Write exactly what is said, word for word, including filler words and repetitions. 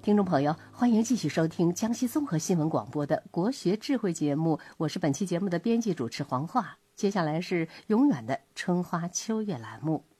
听众朋友，欢迎继续收听江西综合新闻广播的国学智慧节目，我是本期节目的编辑主持黄华。接下来是永远的春花秋月栏目。